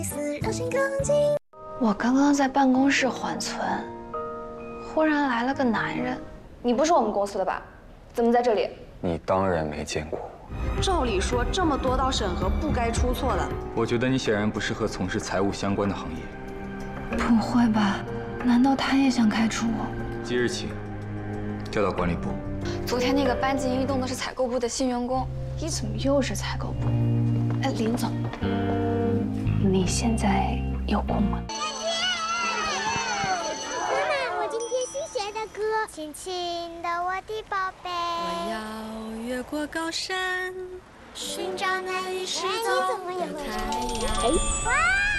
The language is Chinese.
我刚刚在办公室缓存，忽然来了个男人。 你不是我们公司的吧？怎么在这里？ 你当然没见过我。 照理说，这么多道审核不该出错的。 我觉得你显然不适合从事财务相关的行业。 不会吧？难道他也想开除我？ 即日起调到管理部。 昨天那个搬进异动的是采购部的新员工。 你怎么又是采购部？哎，林总，你现在有空吗？ 妈妈，我今天新学的歌，亲亲的我的宝贝。 我要越过高山，寻找那已失你怎么踪的也会太阳。 哇！